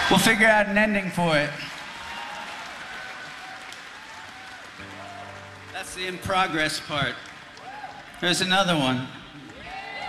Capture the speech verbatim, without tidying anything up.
We'll figure out an ending for it. That's the in progress part. There's another one.